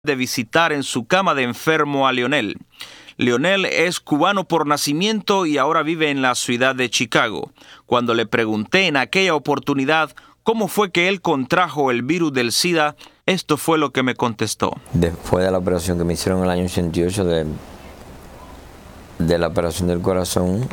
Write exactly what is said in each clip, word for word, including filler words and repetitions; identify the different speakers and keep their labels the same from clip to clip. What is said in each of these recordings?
Speaker 1: de visitar en su cama de enfermo a Leonel. Leonel es cubano por nacimiento y ahora vive en la ciudad de Chicago. Cuando le pregunté en aquella oportunidad cómo fue que él contrajo el virus del SIDA, esto fue lo que me contestó.
Speaker 2: Después de la operación que me hicieron en el año ochenta y ocho de, de la operación del corazón,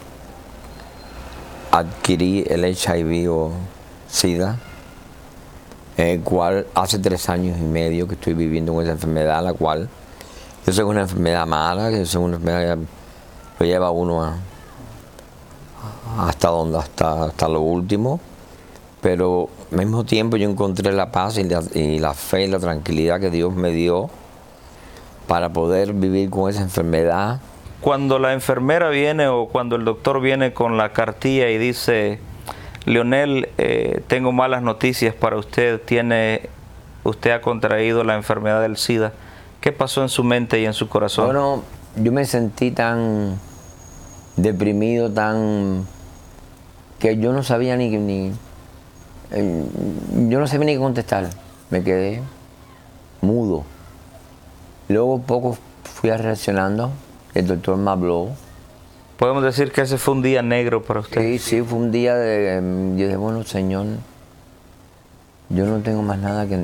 Speaker 2: adquirí el H I V o SIDA, el cual hace tres años y medio que estoy viviendo con esa enfermedad, la cual yo sé que es una enfermedad mala, que es una enfermedad que lo lleva a uno a, hasta donde, hasta, hasta lo último, pero al mismo tiempo yo encontré la paz y la, y la fe y la tranquilidad que Dios me dio para poder vivir con esa enfermedad.
Speaker 1: Cuando la enfermera viene o cuando el doctor viene con la cartilla y dice: Leonel, eh, tengo malas noticias para usted, tiene, usted ha contraído la enfermedad del SIDA, ¿qué pasó en su mente y en su corazón?
Speaker 2: Bueno, yo me sentí tan deprimido, tan que yo no sabía ni, ni eh, yo no sabía ni qué contestar, me quedé mudo. Luego poco fui reaccionando, el doctor me habló.
Speaker 1: ¿Podemos decir que ese fue un día negro para usted?
Speaker 2: Sí, sí, fue un día de... Yo dije, bueno, Señor, yo no tengo más nada que,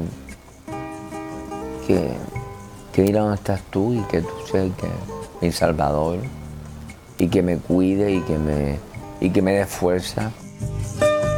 Speaker 2: que, que ir a donde estás tú y que tú seas el que, mi Salvador y que me cuide y que me, y que me dé fuerza.